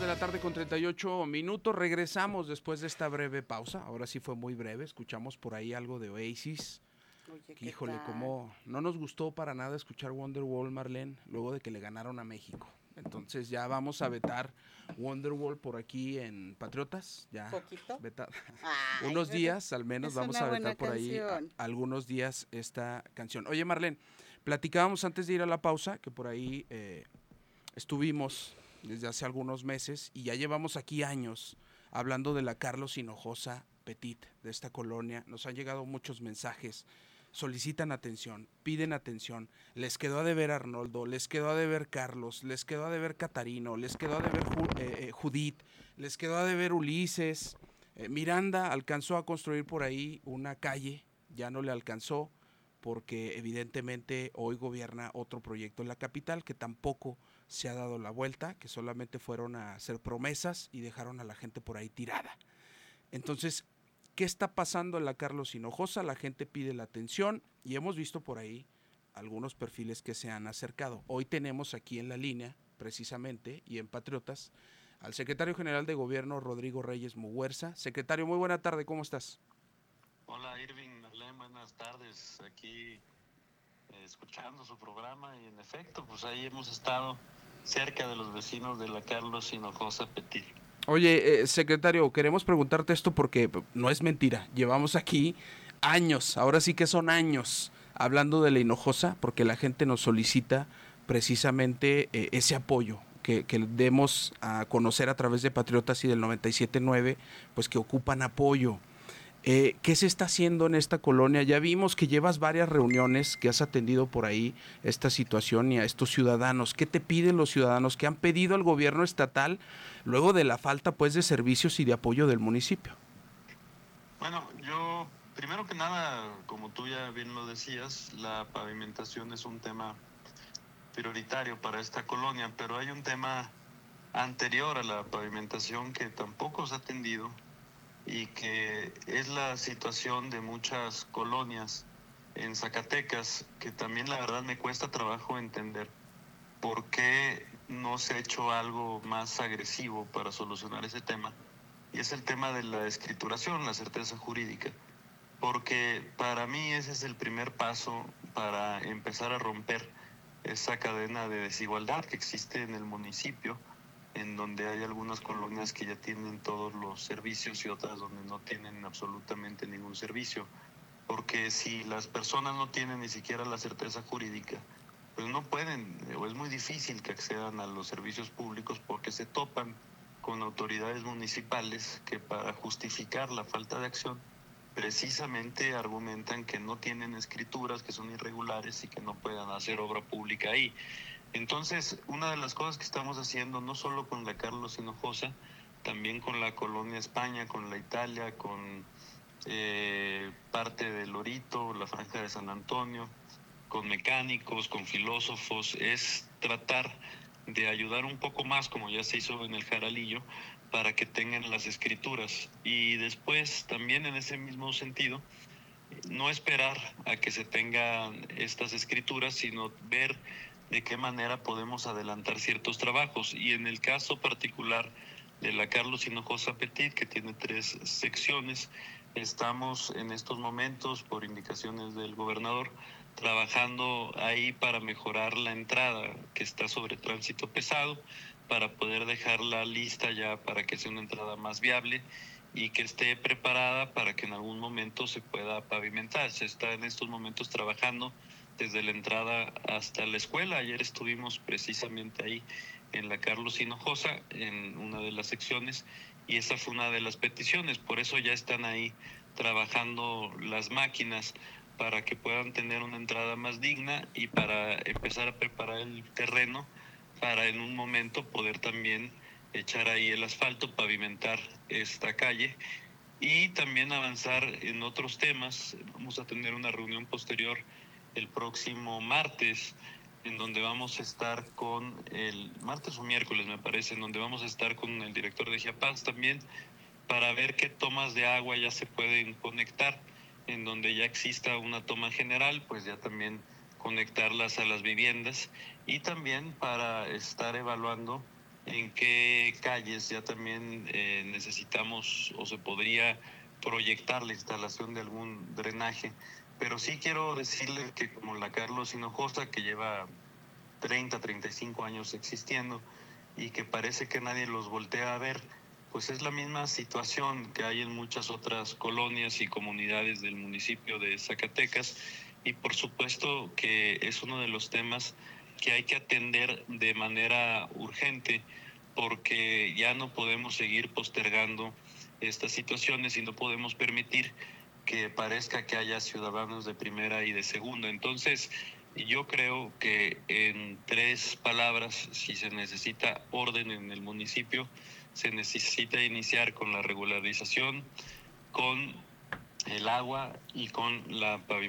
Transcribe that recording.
de la tarde con 38 minutos. Regresamos después de esta breve pausa. Ahora sí fue muy breve. Escuchamos por ahí algo de Oasis. Oye, Que, ¿qué híjole, tal? como no nos gustó para nada escuchar Wonderwall, Marlene, luego de que le ganaron a México. Entonces ya vamos a vetar Wonderwall por aquí en Patriotas. Ya ¿Poquito? veta Ay, unos pero días, al menos es vamos una a vetar buena por ahí canción. algunos días esta canción. Oye, Marlene, platicábamos antes de ir a la pausa que por ahí estuvimos desde hace algunos meses y ya llevamos aquí años hablando de la Carlos Hinojosa Petit, de esta colonia. Nos han llegado muchos mensajes, solicitan atención, piden atención. Les quedó a deber Arnoldo, les quedó a deber Carlos, les quedó a deber Catarino, les quedó a deber Judith, les quedó a deber Ulises. Miranda alcanzó a construir por ahí una calle, ya no le alcanzó porque evidentemente hoy gobierna otro proyecto en la capital que tampoco se ha dado la vuelta, que solamente fueron a hacer promesas y dejaron a la gente por ahí tirada. Entonces, ¿qué está pasando en la Carlos Hinojosa? La gente pide la atención y hemos visto por ahí algunos perfiles que se han acercado. Hoy tenemos aquí en la línea, precisamente, y en Patriotas, al secretario general de Gobierno, Rodrigo Reyes Muguerza. Secretario, muy buena tarde, ¿cómo estás? Hola Irving, Marlene, buenas tardes. Aquí escuchando su programa y en efecto, pues ahí hemos estado cerca de los vecinos de la Carlos Hinojosa Petit. Oye, secretario, queremos preguntarte esto porque no es mentira. Llevamos aquí años, ahora sí que son años, hablando de la Hinojosa, porque la gente nos solicita precisamente ese apoyo que demos a conocer a través de Patriotas y del 97.9, pues que ocupan apoyo. ¿Qué se está haciendo en esta colonia? Ya vimos que llevas varias reuniones, que has atendido por ahí esta situación y a estos ciudadanos. ¿Qué te piden los ciudadanos? ¿Qué han pedido al gobierno estatal luego de la falta pues de servicios y de apoyo del municipio? Bueno, yo primero que nada, como tú ya bien lo decías, la pavimentación es un tema prioritario para esta colonia, pero hay un tema anterior a la pavimentación que tampoco se ha atendido y que es la situación de muchas colonias en Zacatecas, que también la verdad me cuesta trabajo entender por qué no se ha hecho algo más agresivo para solucionar ese tema. Y es el tema de la escrituración, la certeza jurídica. Porque para mí ese es el primer paso para empezar a romper esa cadena de desigualdad que existe en el municipio, en donde hay algunas colonias que ya tienen todos los servicios y otras donde no tienen absolutamente ningún servicio. Porque si las personas no tienen ni siquiera la certeza jurídica, pues no pueden, o es muy difícil que accedan a los servicios públicos porque se topan con autoridades municipales que para justificar la falta de acción precisamente argumentan que no tienen escrituras, que son irregulares y que no puedan hacer obra pública ahí. Entonces, una de las cosas que estamos haciendo, no solo con la Carlos Hinojosa, también con la Colonia España, con la Italia, con parte de Lorito, la Franja de San Antonio, con mecánicos, con filósofos, es tratar de ayudar un poco más, como ya se hizo en el Jaralillo, para que tengan las escrituras. Y después, también en ese mismo sentido, no esperar a que se tengan estas escrituras, sino ver de qué manera podemos adelantar ciertos trabajos. Y en el caso particular de la Carlos Hinojosa Petit, que tiene 3 secciones, estamos en estos momentos, por indicaciones del gobernador, trabajando ahí para mejorar la entrada que está sobre tránsito pesado, para poder dejarla lista ya para que sea una entrada más viable y que esté preparada para que en algún momento se pueda pavimentar. Se está en estos momentos trabajando desde la entrada hasta la escuela. Ayer estuvimos precisamente ahí en la Carlos Hinojosa, en una de las secciones, y esa fue una de las peticiones. Por eso ya están ahí trabajando las máquinas para que puedan tener una entrada más digna y para empezar a preparar el terreno para en un momento poder también echar ahí el asfalto, pavimentar esta calle y también avanzar en otros temas. Vamos a tener una reunión posterior el próximo martes, en donde vamos a estar con el martes o miércoles, me parece, en donde vamos a estar con el director de GIAPAS también para ver qué tomas de agua ya se pueden conectar, en donde ya exista una toma general, pues ya también conectarlas a las viviendas y también para estar evaluando en qué calles ya también necesitamos o se podría proyectar la instalación de algún drenaje. Pero sí quiero decirles que como la Carlos Hinojosa, que lleva 35 años existiendo y que parece que nadie los voltea a ver, pues es la misma situación que hay en muchas otras colonias y comunidades del municipio de Zacatecas, y por supuesto que es uno de los temas que hay que atender de manera urgente, porque ya no podemos seguir postergando estas situaciones y no podemos permitir que parezca que haya ciudadanos de primera y de segunda. Entonces, yo creo que en 3 palabras, si se necesita orden en el municipio, se necesita iniciar con la regularización, con el agua y con la pavimentación.